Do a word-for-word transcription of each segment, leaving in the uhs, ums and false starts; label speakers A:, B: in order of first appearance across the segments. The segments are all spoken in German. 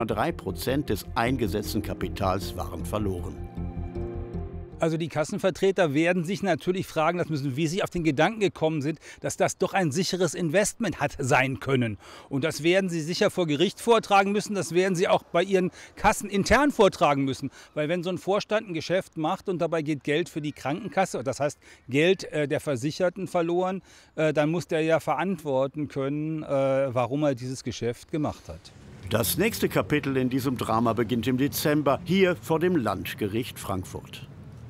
A: Drei Prozent des eingesetzten Kapitals waren verloren.
B: Also die Kassenvertreter werden sich natürlich fragen lassen müssen, wie sie auf den Gedanken gekommen sind, dass das doch ein sicheres Investment hat sein können. Und das werden sie sicher vor Gericht vortragen müssen, das werden sie auch bei ihren Kassen intern vortragen müssen. Weil wenn so ein Vorstand ein Geschäft macht und dabei geht Geld für die Krankenkasse, das heißt Geld äh, der Versicherten verloren, äh, dann muss der ja verantworten können, äh, warum er dieses Geschäft gemacht hat.
A: Das nächste Kapitel in diesem Drama beginnt im Dezember, hier vor dem Landgericht Frankfurt.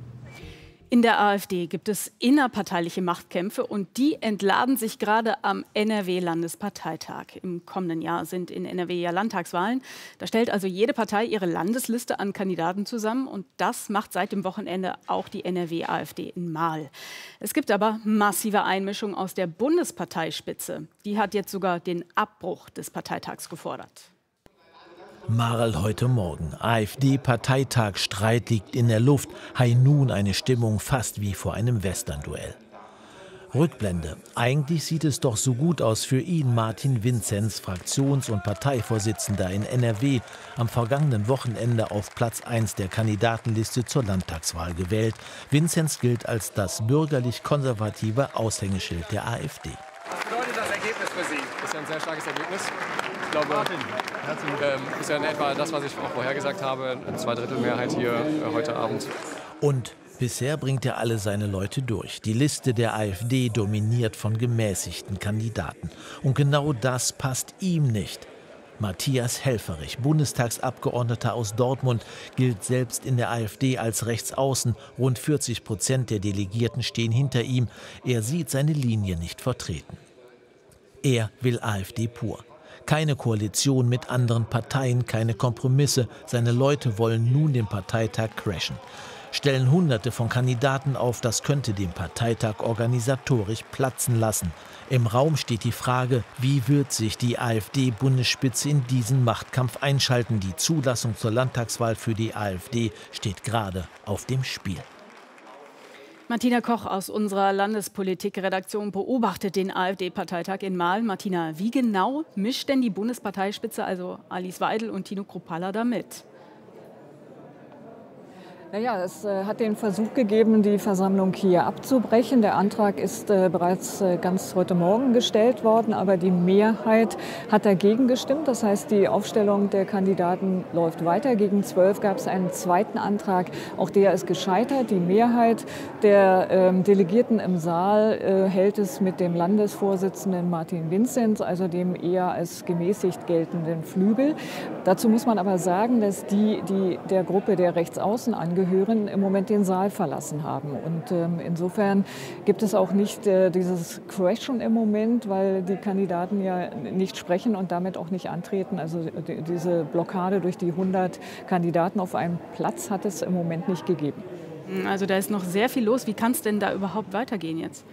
C: In der AfD gibt es innerparteiliche Machtkämpfe und die entladen sich gerade am N R W-Landesparteitag. Im kommenden Jahr sind in N R W ja Landtagswahlen. Da stellt also jede Partei ihre Landesliste an Kandidaten zusammen und das macht seit dem Wochenende auch die N R W-AfD in Marl. Es gibt aber massive Einmischung aus der Bundesparteispitze. Die hat jetzt sogar den Abbruch des Parteitags gefordert.
D: Marl heute Morgen. AfD-Parteitag, Streit liegt in der Luft. Hei nun eine Stimmung fast wie vor einem Western-Duell. Rückblende. Eigentlich sieht es doch so gut aus für ihn, Martin Vinzenz, Fraktions- und Parteivorsitzender in N R W, am vergangenen Wochenende auf Platz eins der Kandidatenliste zur Landtagswahl gewählt. Vinzenz gilt als das bürgerlich-konservative Aushängeschild der AfD.
E: Was bedeutet das Ergebnis für Sie? Das ist ja ein sehr starkes Ergebnis. Ich glaube, ähm, ist ja in etwa das, was ich auch vorher gesagt habe, eine Zweidrittelmehrheit hier äh, heute Abend.
D: Und bisher bringt er alle seine Leute durch. Die Liste der AfD dominiert von gemäßigten Kandidaten. Und genau das passt ihm nicht. Matthias Helfferich, Bundestagsabgeordneter aus Dortmund, gilt selbst in der AfD als Rechtsaußen. Rund vierzig Prozent der Delegierten stehen hinter ihm. Er sieht seine Linie nicht vertreten. Er will AfD pur. Keine Koalition mit anderen Parteien, keine Kompromisse. Seine Leute wollen nun den Parteitag crashen. Stellen Hunderte von Kandidaten auf, das könnte den Parteitag organisatorisch platzen lassen. Im Raum steht die Frage, wie wird sich die AfD-Bundesspitze in diesen Machtkampf einschalten? Die Zulassung zur Landtagswahl für die AfD steht gerade auf dem Spiel.
C: Martina Koch aus unserer Landespolitik-Redaktion beobachtet den AfD-Parteitag in Marl. Martina, wie genau mischt denn die Bundesparteispitze, also Alice Weidel und Tino Kruppalla, da mit?
F: Naja, es äh, hat den Versuch gegeben, die Versammlung hier abzubrechen. Der Antrag ist äh, bereits äh, ganz heute Morgen gestellt worden, aber die Mehrheit hat dagegen gestimmt. Das heißt, die Aufstellung der Kandidaten läuft weiter. Gegen zwölf gab es einen zweiten Antrag. Auch der ist gescheitert. Die Mehrheit der ähm, Delegierten im Saal äh, hält es mit dem Landesvorsitzenden Martin Vinzenz, also dem eher als gemäßigt geltenden Flügel. Dazu muss man aber sagen, dass die, die der Gruppe der Rechtsaußen angehören, Gehören im Moment den Saal verlassen haben. Und ähm, insofern gibt es auch nicht äh, dieses Crashen im Moment, weil die Kandidaten ja nicht sprechen und damit auch nicht antreten. Also die, diese Blockade durch die hundert Kandidaten auf einem Platz hat es im Moment nicht gegeben.
C: Also da ist noch sehr viel los. Wie kann es denn da überhaupt weitergehen jetzt?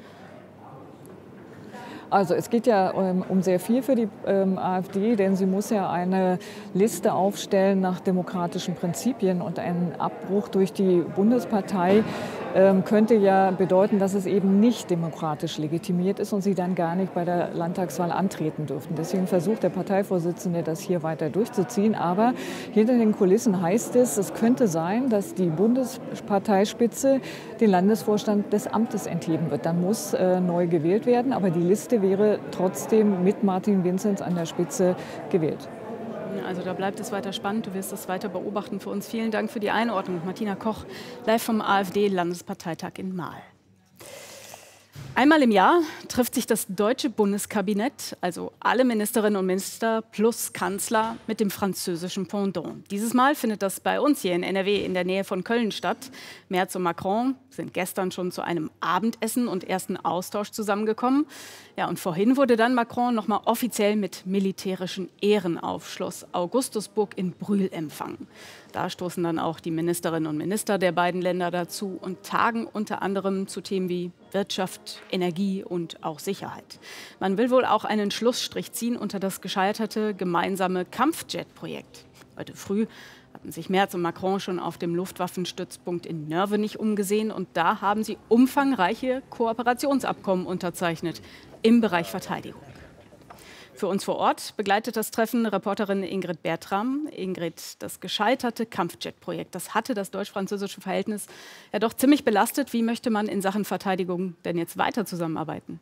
F: Also es geht ja ähm, um sehr viel für die ähm, AfD, denn sie muss ja eine Liste aufstellen nach demokratischen Prinzipien. Und ein Abbruch durch die Bundespartei ähm, könnte ja bedeuten, dass es eben nicht demokratisch legitimiert ist und sie dann gar nicht bei der Landtagswahl antreten dürften. Deswegen versucht der Parteivorsitzende, das hier weiter durchzuziehen. Aber hinter den Kulissen heißt es, es könnte sein, dass die Bundesparteispitze den Landesvorstand des Amtes entheben wird. Dann muss äh, neu gewählt werden, aber die Liste wäre trotzdem mit Martin Vinzenz an der Spitze gewählt.
C: Also da bleibt es weiter spannend. Du wirst es weiter beobachten für uns. Vielen Dank für die Einordnung. Martina Koch, live vom AfD-Landesparteitag in Marl. Einmal im Jahr trifft sich das deutsche Bundeskabinett, also alle Ministerinnen und Minister plus Kanzler, mit dem französischen Pendant. Dieses Mal findet das bei uns hier in N R W in der Nähe von Köln statt. Merz und Macron sind gestern schon zu einem Abendessen und ersten Austausch zusammengekommen. Ja, und vorhin wurde dann Macron noch mal offiziell mit militärischen Ehren auf Schloss Augustusburg in Brühl empfangen. Da stoßen dann auch die Ministerinnen und Minister der beiden Länder dazu und tagen unter anderem zu Themen wie Wirtschaft, Energie und auch Sicherheit. Man will wohl auch einen Schlussstrich ziehen unter das gescheiterte gemeinsame Kampfjet-Projekt. Heute früh hatten sich Merz und Macron schon auf dem Luftwaffenstützpunkt in Nörvenich umgesehen und da haben sie umfangreiche Kooperationsabkommen unterzeichnet im Bereich Verteidigung. Für uns vor Ort begleitet das Treffen Reporterin Ingrid Bertram. Ingrid, das gescheiterte Kampfjet-Projekt, das hatte das deutsch-französische Verhältnis ja doch ziemlich belastet. Wie möchte man in Sachen Verteidigung denn jetzt weiter zusammenarbeiten?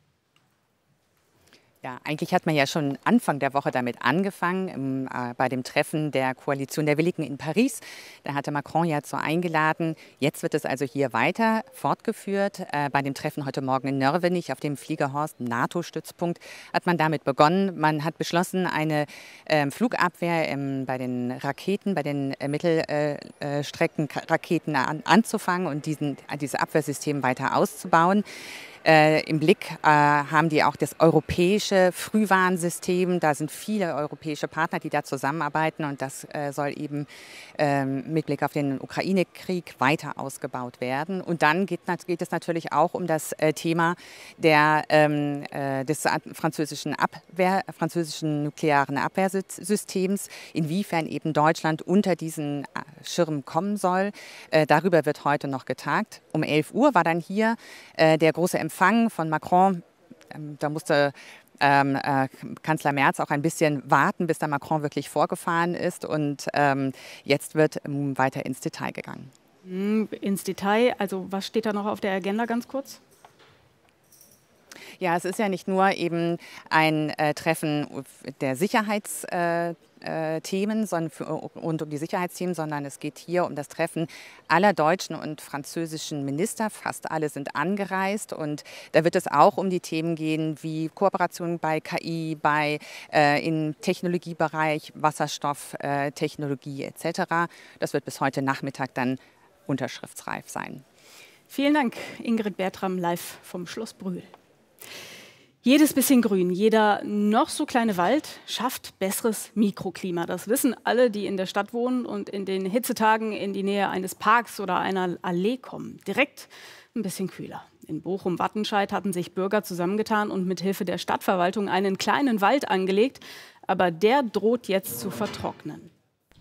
G: Ja, eigentlich hat man ja schon Anfang der Woche damit angefangen, im, äh, bei dem Treffen der Koalition der Willigen in Paris. Da hatte Macron ja so eingeladen. Jetzt wird es also hier weiter fortgeführt. Äh, bei dem Treffen heute Morgen in Nörvenich auf dem Fliegerhorst, NATO-Stützpunkt, hat man damit begonnen. Man hat beschlossen, eine äh, Flugabwehr ähm, bei den Raketen, bei den äh, Mittelstreckenraketen äh, an, anzufangen und diesen, dieses Abwehrsystem weiter auszubauen. Äh, Im Blick äh, haben die auch das europäische Frühwarnsystem. Da sind viele europäische Partner, die da zusammenarbeiten. Und das äh, soll eben ähm, mit Blick auf den Ukraine-Krieg weiter ausgebaut werden. Und dann geht, geht es natürlich auch um das äh, Thema der, ähm, äh, des französischen, Abwehr, französischen nuklearen Abwehrsystems, inwiefern eben Deutschland unter diesen Schirm kommen soll. Äh, darüber wird heute noch getagt. Um elf Uhr war dann hier äh, der große Empfang von Macron. Ähm, da musste ähm, äh, Kanzler Merz auch ein bisschen warten, bis der Macron wirklich vorgefahren ist. Und ähm, jetzt wird ähm, weiter ins Detail gegangen.
C: Ins Detail, also was steht da noch auf der Agenda ganz kurz?
G: Ja, es ist ja nicht nur eben ein äh, Treffen der Sicherheitsthemen äh, Themen, sondern für, rund um die Sicherheitsthemen, sondern es geht hier um das Treffen aller deutschen und französischen Minister. Fast alle sind angereist und da wird es auch um die Themen gehen wie Kooperation bei K I, bei äh, im Technologiebereich, Wasserstofftechnologie äh, et cetera. Das wird bis heute Nachmittag dann unterschriftsreif sein.
C: Vielen Dank, Ingrid Bertram, live vom Schloss Brühl. Jedes bisschen Grün, jeder noch so kleine Wald schafft besseres Mikroklima. Das wissen alle, die in der Stadt wohnen und in den Hitzetagen in die Nähe eines Parks oder einer Allee kommen. Direkt ein bisschen kühler. In Bochum-Wattenscheid hatten sich Bürger zusammengetan und mit Hilfe der Stadtverwaltung einen kleinen Wald angelegt. Aber der droht jetzt zu vertrocknen.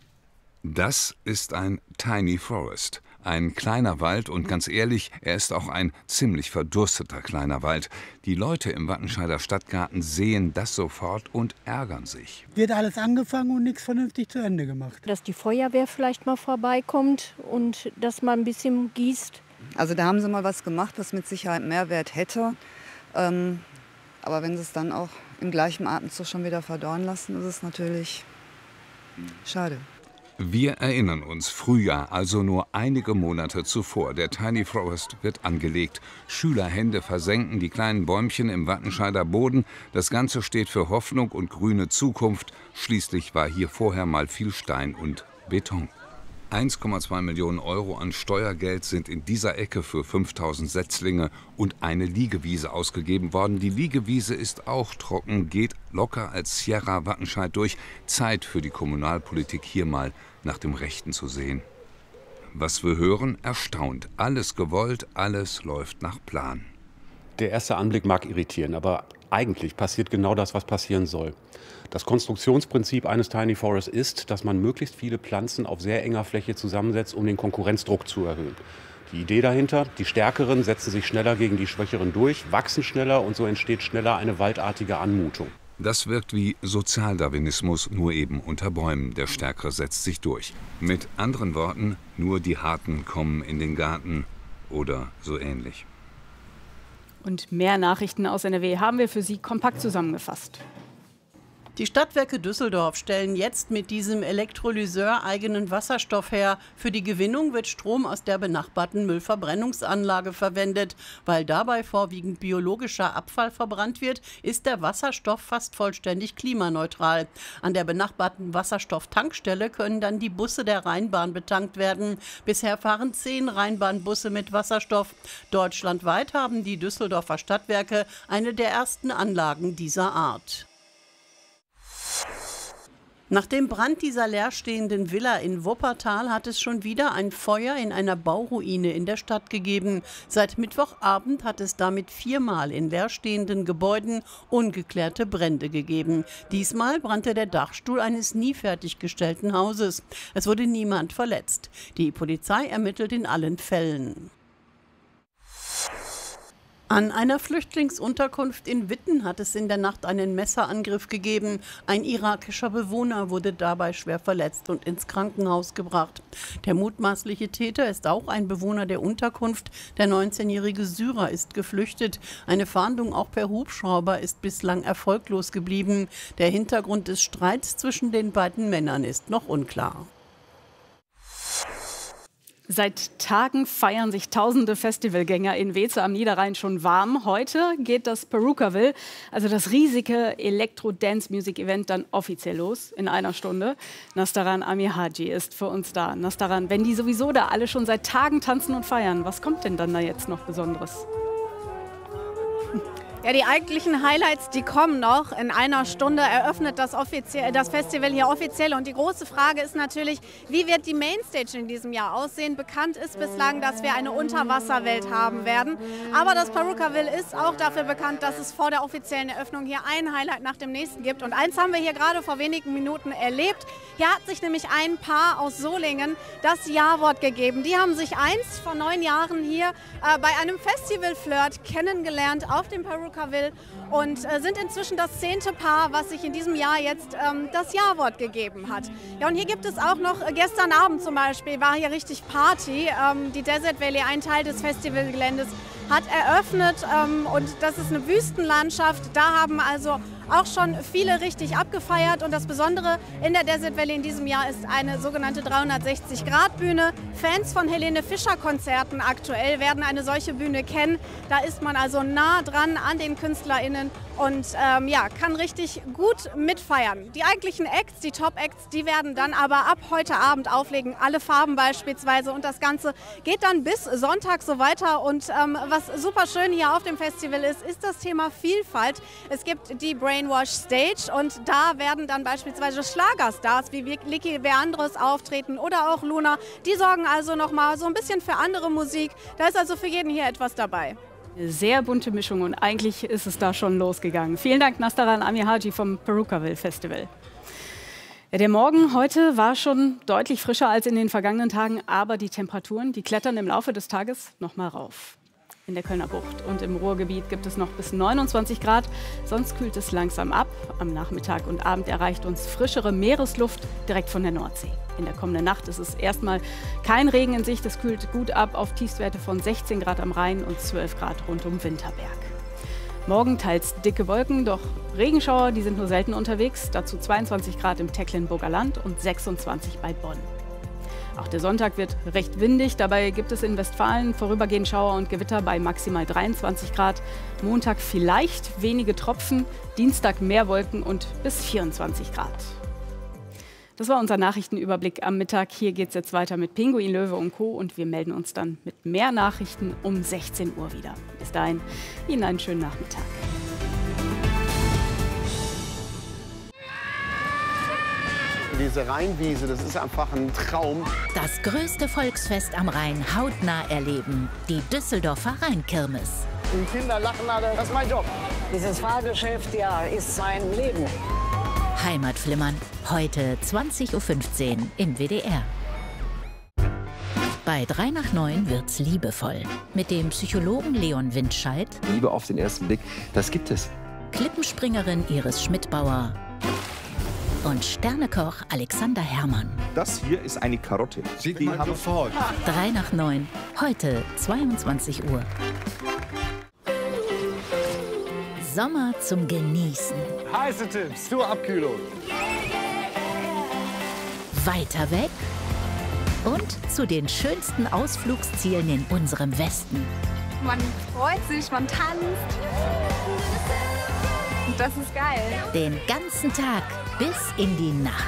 H: Das ist ein Tiny Forest. Ein kleiner Wald und ganz ehrlich, er ist auch ein ziemlich verdursteter kleiner Wald. Die Leute im Wattenscheider Stadtgarten sehen das sofort und ärgern sich.
I: Wird alles angefangen und nichts vernünftig zu Ende gemacht.
J: Dass die Feuerwehr vielleicht mal vorbeikommt und dass man ein bisschen gießt.
K: Also da haben sie mal was gemacht, was mit Sicherheit Mehrwert hätte. Ähm, aber wenn sie es dann auch im gleichen Atemzug schon wieder verdorren lassen, ist es natürlich schade.
H: Wir erinnern uns, Frühjahr, also nur einige Monate zuvor. Der Tiny Forest wird angelegt. Schülerhände versenken die kleinen Bäumchen im Wattenscheider Boden. Das Ganze steht für Hoffnung und grüne Zukunft. Schließlich war hier vorher mal viel Stein und Beton. eins Komma zwei Millionen Euro an Steuergeld sind in dieser Ecke für fünftausend Setzlinge und eine Liegewiese ausgegeben worden. Die Liegewiese ist auch trocken, geht locker als Sierra Wattenscheid durch. Zeit für die Kommunalpolitik, hier mal nach dem Rechten zu sehen. Was wir hören, erstaunt. Alles gewollt, alles läuft nach Plan.
L: Der erste Anblick mag irritieren, aber eigentlich passiert genau das, was passieren soll. Das Konstruktionsprinzip eines Tiny Forests ist, dass man möglichst viele Pflanzen auf sehr enger Fläche zusammensetzt, um den Konkurrenzdruck zu erhöhen. Die Idee dahinter, die Stärkeren setzen sich schneller gegen die Schwächeren durch, wachsen schneller und so entsteht schneller eine waldartige Anmutung.
H: Das wirkt wie Sozialdarwinismus, nur eben unter Bäumen. Der Stärkere setzt sich durch. Mit anderen Worten, nur die Harten kommen in den Garten oder so ähnlich.
C: Und mehr Nachrichten aus N R W haben wir für Sie kompakt zusammengefasst.
M: Die Stadtwerke Düsseldorf stellen jetzt mit diesem Elektrolyseur eigenen Wasserstoff her. Für die Gewinnung wird Strom aus der benachbarten Müllverbrennungsanlage verwendet. Weil dabei vorwiegend biologischer Abfall verbrannt wird, ist der Wasserstoff fast vollständig klimaneutral. An der benachbarten Wasserstofftankstelle können dann die Busse der Rheinbahn betankt werden. Bisher fahren zehn Rheinbahnbusse mit Wasserstoff. Deutschlandweit haben die Düsseldorfer Stadtwerke eine der ersten Anlagen dieser Art. Nach dem Brand dieser leerstehenden Villa in Wuppertal hat es schon wieder ein Feuer in einer Bauruine in der Stadt gegeben. Seit Mittwochabend hat es damit viermal in leerstehenden Gebäuden ungeklärte Brände gegeben. Diesmal brannte der Dachstuhl eines nie fertiggestellten Hauses. Es wurde niemand verletzt. Die Polizei ermittelt in allen Fällen. An einer Flüchtlingsunterkunft in Witten hat es in der Nacht einen Messerangriff gegeben. Ein irakischer Bewohner wurde dabei schwer verletzt und ins Krankenhaus gebracht. Der mutmaßliche Täter ist auch ein Bewohner der Unterkunft. Der neunzehnjährige Syrer ist geflüchtet. Eine Fahndung auch per Hubschrauber ist bislang erfolglos geblieben. Der Hintergrund des Streits zwischen den beiden Männern ist noch unklar.
C: Seit Tagen feiern sich tausende Festivalgänger in Weeze am Niederrhein schon warm. Heute geht das Perukaville, also das riesige Elektro-Dance-Music-Event, dann offiziell los in einer Stunde. Nastaran Amihaji ist für uns da. Nastaran, wenn die sowieso da alle schon seit Tagen tanzen und feiern, was kommt denn dann da jetzt noch Besonderes?
N: Ja, die eigentlichen Highlights, die kommen noch. In einer Stunde eröffnet das, das Festival hier offiziell. Und die große Frage ist natürlich, wie wird die Mainstage in diesem Jahr aussehen? Bekannt ist bislang, dass wir eine Unterwasserwelt haben werden. Aber das Perukaville ist auch dafür bekannt, dass es vor der offiziellen Eröffnung hier ein Highlight nach dem nächsten gibt. Und eins haben wir hier gerade vor wenigen Minuten erlebt. Hier hat sich nämlich ein Paar aus Solingen das Ja-Wort gegeben. Die haben sich einst vor neun Jahren hier äh, bei einem Festival-Flirt kennengelernt auf dem Perukaville und äh, sind inzwischen das zehnte Paar, was sich in diesem Jahr jetzt ähm, das Ja-Wort gegeben hat. Ja, und hier gibt es auch noch, äh, gestern Abend zum Beispiel, war hier richtig Party. Ähm, die Desert Valley, ein Teil des Festivalgeländes, hat eröffnet ähm, und das ist eine Wüstenlandschaft. Da haben also auch schon viele richtig abgefeiert. Und das Besondere in der Desert Valley in diesem Jahr ist eine sogenannte dreihundertsechzig Grad Bühne. Fans von Helene Fischer Konzerten aktuell werden eine solche Bühne kennen. Da ist man also nah dran an den KünstlerInnen und ähm, ja, kann richtig gut mitfeiern. Die eigentlichen Acts, die Top-Acts, die werden dann aber ab heute Abend auflegen. Alle Farben beispielsweise. Und das Ganze geht dann bis Sonntag so weiter. Und ähm, was super schön hier auf dem Festival ist, ist das Thema Vielfalt. Es gibt die Brainwash Stage und da werden dann beispielsweise Schlagerstars wie Licky Leandros auftreten oder auch Luna. Die sorgen also nochmal so ein bisschen für andere Musik. Da ist also für jeden hier etwas dabei.
C: Sehr bunte Mischung und eigentlich ist es da schon losgegangen. Vielen Dank, Nastaran Amihaji vom Perukaville Festival. Ja, der Morgen heute war schon deutlich frischer als in den vergangenen Tagen, aber die Temperaturen, die klettern im Laufe des Tages noch mal rauf. In der Kölner Bucht und im Ruhrgebiet gibt es noch bis neunundzwanzig Grad, sonst kühlt es langsam ab. Am Nachmittag und Abend erreicht uns frischere Meeresluft direkt von der Nordsee. In der kommenden Nacht ist es erstmal kein Regen in Sicht, es kühlt gut ab auf Tiefstwerte von sechzehn Grad am Rhein und zwölf Grad rund um Winterberg. Morgen teils dicke Wolken, doch Regenschauer, die sind nur selten unterwegs. Dazu zweiundzwanzig Grad im Tecklenburger Land und sechsundzwanzig bei Bonn. Auch der Sonntag wird recht windig. Dabei gibt es in Westfalen vorübergehend Schauer und Gewitter bei maximal dreiundzwanzig Grad. Montag vielleicht wenige Tropfen, Dienstag mehr Wolken und bis vierundzwanzig Grad. Das war unser Nachrichtenüberblick am Mittag. Hier geht es jetzt weiter mit Pinguin, Löwe und Co. Und wir melden uns dann mit mehr Nachrichten um sechzehn Uhr wieder. Bis dahin, Ihnen einen schönen Nachmittag.
O: Diese Rheinwiese, das ist einfach ein Traum.
P: Das größte Volksfest am Rhein hautnah erleben. Die Düsseldorfer Rheinkirmes.
O: Die Kinder lachen alle, das ist mein Job.
Q: Dieses Fahrgeschäft, ja, ist mein Leben.
P: Heimatflimmern, heute zwanzig Uhr fünfzehn im W D R. Bei drei nach neun wird's liebevoll. Mit dem Psychologen Leon Windscheid.
R: Liebe auf den ersten Blick, das gibt es.
P: Klippenspringerin Iris Schmidbauer. Und Sternekoch Alexander Herrmann.
R: Das hier ist eine Karotte.
P: Sieht man sofort. drei nach neun, heute zweiundzwanzig Uhr. Sommer zum Genießen.
O: Heiße Tipps zur Abkühlung.
P: Weiter weg und zu den schönsten Ausflugszielen in unserem Westen.
S: Man freut sich, man tanzt. Und das ist geil.
P: Den ganzen Tag bis in die Nacht.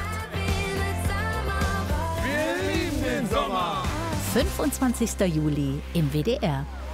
O: Wir lieben den Sommer.
P: fünfundzwanzigster Juli im W D R.